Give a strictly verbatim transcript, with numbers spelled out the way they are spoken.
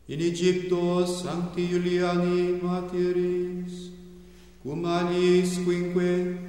in Egypto sancti Juliani martyris, cum aliis quinque